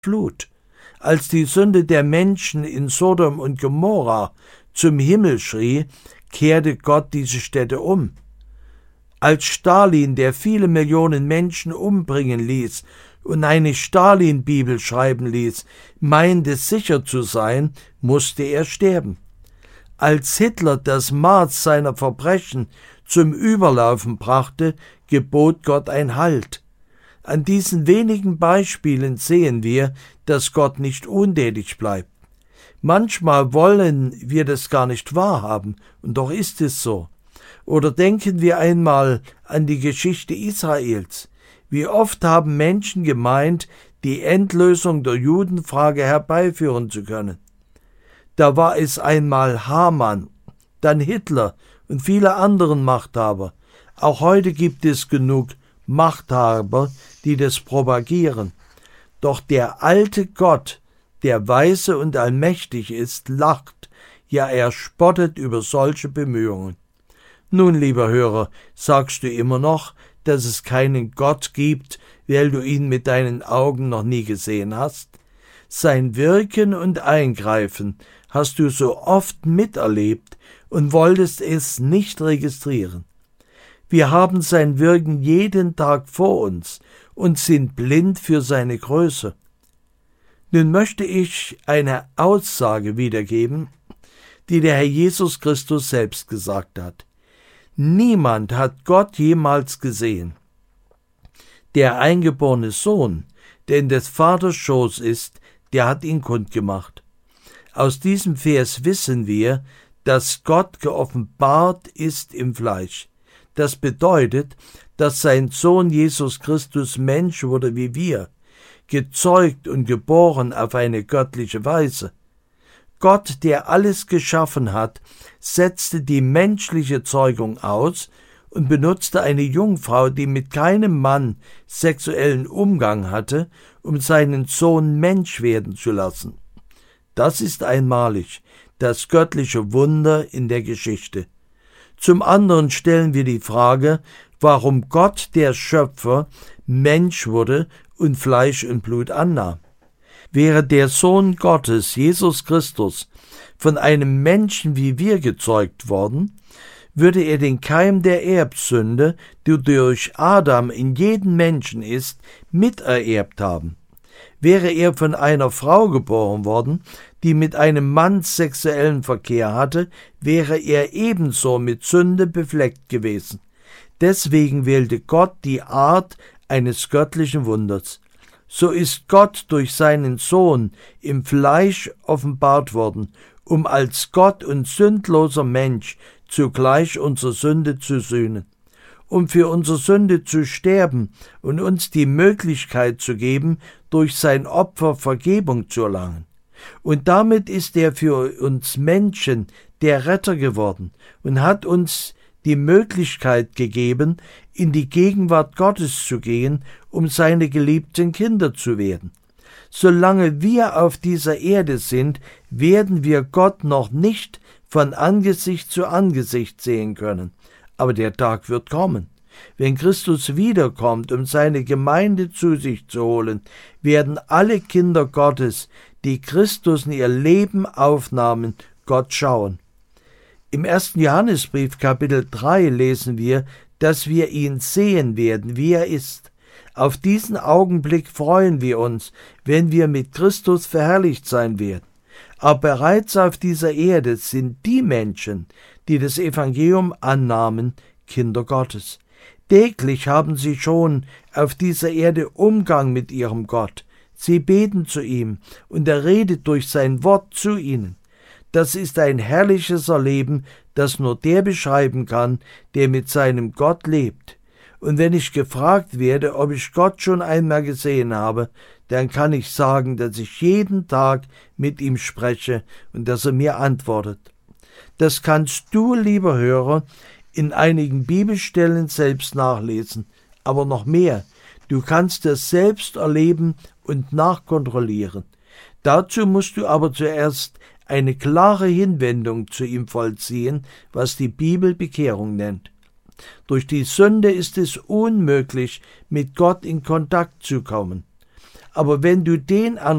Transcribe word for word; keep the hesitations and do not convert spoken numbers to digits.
Flut. Als die Sünde der Menschen in Sodom und Gomorra zum Himmel schrie, kehrte Gott diese Städte um. Als Stalin, der viele Millionen Menschen umbringen ließ und eine Stalin-Bibel schreiben ließ, meinte sicher zu sein, musste er sterben. Als Hitler das Maß seiner Verbrechen zum Überlaufen brachte, gebot Gott ein Halt. An diesen wenigen Beispielen sehen wir, dass Gott nicht untätig bleibt. Manchmal wollen wir das gar nicht wahrhaben, und doch ist es so. Oder denken wir einmal an die Geschichte Israels. Wie oft haben Menschen gemeint, die Endlösung der Judenfrage herbeiführen zu können. Da war es einmal Haman, dann Hitler und viele andere Machthaber. Auch heute gibt es genug Machthaber, die das propagieren. Doch der alte Gott, der weise und allmächtig ist, lacht, ja er spottet über solche Bemühungen. Nun, lieber Hörer, sagst du immer noch, dass es keinen Gott gibt, weil du ihn mit deinen Augen noch nie gesehen hast? Sein Wirken und Eingreifen hast du so oft miterlebt und wolltest es nicht registrieren. Wir haben sein Wirken jeden Tag vor uns und sind blind für seine Größe. Nun möchte ich eine Aussage wiedergeben, die der Herr Jesus Christus selbst gesagt hat. Niemand hat Gott jemals gesehen. Der eingeborene Sohn, der in des Vaters Schoß ist, der hat ihn kundgemacht. Aus diesem Vers wissen wir, dass Gott geoffenbart ist im Fleisch. Das bedeutet, dass sein Sohn Jesus Christus Mensch wurde wie wir, gezeugt und geboren auf eine göttliche Weise. Gott, der alles geschaffen hat, setzte die menschliche Zeugung aus und benutzte eine Jungfrau, die mit keinem Mann sexuellen Umgang hatte, um seinen Sohn Mensch werden zu lassen. Das ist einmalig, das göttliche Wunder in der Geschichte. Zum anderen stellen wir die Frage, warum Gott, der Schöpfer, Mensch wurde und Fleisch und Blut annahm. Wäre der Sohn Gottes, Jesus Christus, von einem Menschen wie wir gezeugt worden, würde er den Keim der Erbsünde, die durch Adam in jedem Menschen ist, mitererbt haben. Wäre er von einer Frau geboren worden, die mit einem Mann sexuellen Verkehr hatte, wäre er ebenso mit Sünde befleckt gewesen. Deswegen wählte Gott die Art eines göttlichen Wunders. So ist Gott durch seinen Sohn im Fleisch offenbart worden, um als Gott und sündloser Mensch zugleich unsere Sünde zu sühnen, um für unsere Sünde zu sterben und uns die Möglichkeit zu geben, durch sein Opfer Vergebung zu erlangen. Und damit ist er für uns Menschen der Retter geworden und hat uns die Möglichkeit gegeben, in die Gegenwart Gottes zu gehen, um seine geliebten Kinder zu werden. Solange wir auf dieser Erde sind, werden wir Gott noch nicht von Angesicht zu Angesicht sehen können. Aber der Tag wird kommen. Wenn Christus wiederkommt, um seine Gemeinde zu sich zu holen, werden alle Kinder Gottes, die Christus in ihr Leben aufnahmen, Gott schauen. Im ersten Johannesbrief, Kapitel drei, lesen wir, dass wir ihn sehen werden, wie er ist. Auf diesen Augenblick freuen wir uns, wenn wir mit Christus verherrlicht sein werden. Aber bereits auf dieser Erde sind die Menschen, die das Evangelium annahmen, Kinder Gottes. Täglich haben sie schon auf dieser Erde Umgang mit ihrem Gott. Sie beten zu ihm und er redet durch sein Wort zu ihnen. Das ist ein herrliches Erleben, das nur der beschreiben kann, der mit seinem Gott lebt. Und wenn ich gefragt werde, ob ich Gott schon einmal gesehen habe, dann kann ich sagen, dass ich jeden Tag mit ihm spreche und dass er mir antwortet. Das kannst du, lieber Hörer, in einigen Bibelstellen selbst nachlesen, aber noch mehr. Du kannst es selbst erleben und nachkontrollieren. Dazu musst du aber zuerst eine klare Hinwendung zu ihm vollziehen, was die Bibel Bekehrung nennt. Durch die Sünde ist es unmöglich, mit Gott in Kontakt zu kommen. Aber wenn du den an